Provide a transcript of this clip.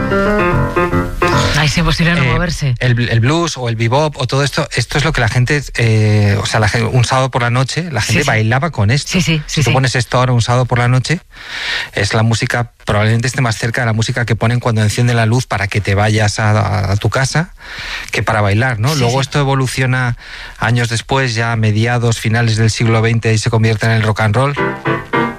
Ahí es imposible no moverse. El blues o el bebop o todo esto es lo que la gente, un sábado por la noche, la gente bailaba con esto. Si tú pones esto ahora un sábado por la noche, es la música, probablemente esté más cerca de la música que ponen cuando encienden la luz para que te vayas a tu casa, que para bailar, ¿no? Luego esto evoluciona años después, ya a mediados, finales del siglo XX, y se convierte en el rock and roll.